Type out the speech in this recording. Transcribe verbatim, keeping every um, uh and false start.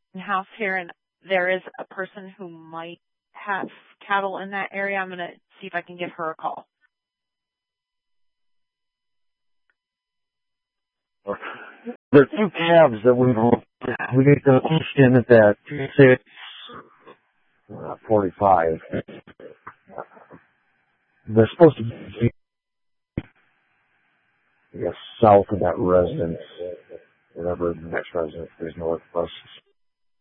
house here, and there is a person who might have cattle in that area. I'm going to see if I can give her a call. The two calves that we we get the fish in at that two six uh, forty five. They're supposed to be I guess south of that residence, whatever the next residence is north of us.